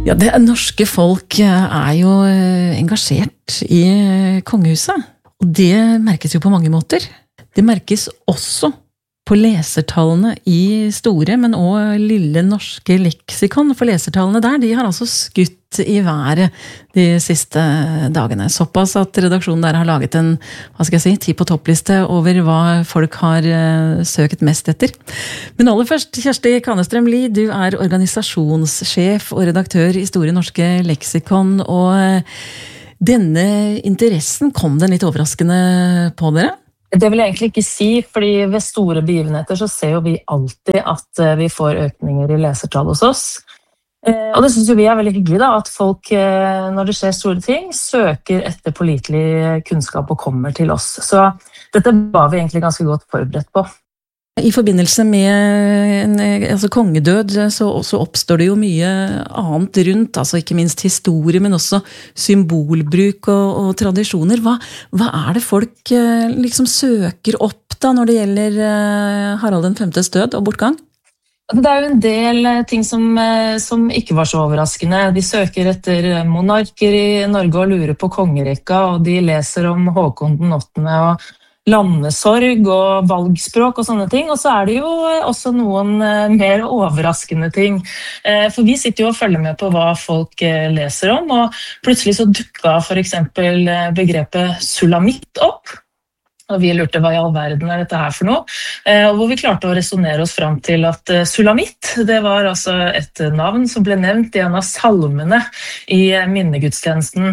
Ja, det norske folk jo engasjert i kongehuset, og det merkes jo på mange måter. Det merkes også på lesertallene i store, men også lille norske leksikon, for lesertallene der, de har altså skutt i været de siste dagene. Såpass at redaksjonen der har laget en, 10 på toppliste over hva folk har søkt mest etter. Men aller først, Kjersti Kanestrøm-Lie, du organisasjonssjef og redaktør i Store norske leksikon, og denne interessen, kom den litt overraskende på dere? Det vil jeg egentlig ikke si, fordi ved store begivenheter så ser jo vi alltid at vi får økninger i lesertall hos oss. Og det synes jo vi veldig hyggelig da, at folk, når det skjer store ting, søker etter pålitelig kunnskap og kommer til oss. Så dette var vi egentlig ganske godt forberedt på. I forbindelse med kongedød så oppstår det jo mye annet rundt, altså ikke minst historie, men også symbolbruk og tradisjoner. Hva det folk liksom søker opp da når det gjelder Harald den 5.s død og bortgang? Det jo en del ting som ikke var så overraskende. De søker etter monarker i Norge og lurer på kongerekka, og de leser om Håkon den 8. og landesorg og valgspråk og sånne ting, og så det jo også noen mer overraskende ting. For vi sitter jo og følger med på hva folk leser om, og plutselig så dukket for eksempel begrepet sulamitt opp, og vi lurte hva i all verden dette her for noe, og hvor vi klarte å resonere oss frem til at sulamitt, det var altså et navn som ble nevnt i en av salmene i minnegudstjenesten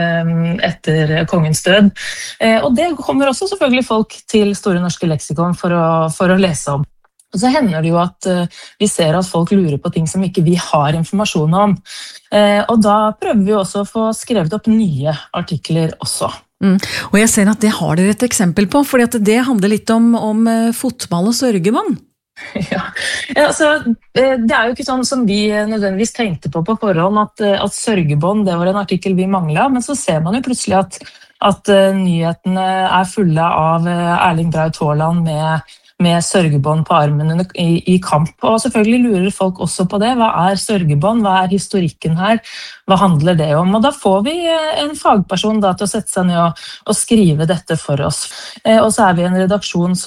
etter kongens død. Og det kommer også selvfølgelig folk til Store norske leksikon for å lese om. Og så hender det jo at vi ser at folk lurer på ting som ikke vi har informasjon om. Og da prøver vi også å få skrevet opp nye artikler også. Og jeg ser at det har dere et eksempel på, fordi at det handler litt om fotball og sørgebånd. Ja, altså, det jo ikke sånn som vi nødvendigvis tenkte på forhånd, at sørgebånd, det var en artikkel vi manglet, men så ser man jo plutselig at nyhetene fulle av Erling Braut Haaland med sørgebånd på armen i kamp. Og selvfølgelig lurer folk også på det. Hva sørgebånd? Hva historikken her? Hva handler det om? Og da får vi en fagperson da, til å sette seg ned og skrive dette for oss. Og så vi en redaksjon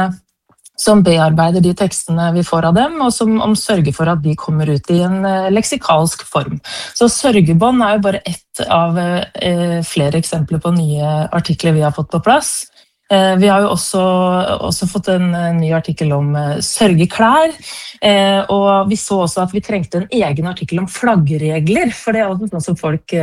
som bearbeider de tekstene vi får av dem, og som sørger for at de kommer ut i en leksikalsk form. Så sørgebånd jo bare ett av flere eksempler på nye artikler vi har fått på plass. Vi har jo også fått en ny artikkel om sørgeklær, og vi så også at vi trengte en egen artikkel om flaggregler, for det noe som folk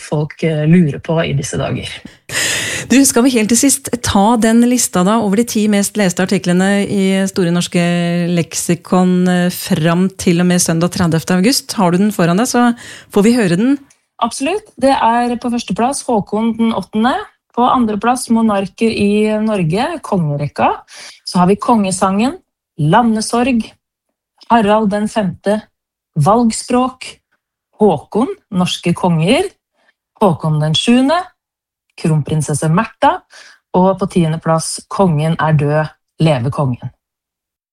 lurer på i disse dager. Du, skal vi helt til sist ta den lista da over de 10 mest leste artiklene i Store norske leksikon fram til og med søndag 30. august? Har du den foran deg, så får vi høre den. Absolutt. Det på første plass Håkon den 8. På andre plass monarker i Norge, kongerekka. Så har vi kongesangen, landesorg, Harald den 5., valgspråk, Håkon, norske konger, Håkon den 7., kronprinsesse Märtha, og på 10. plass, kongen død, leve kongen.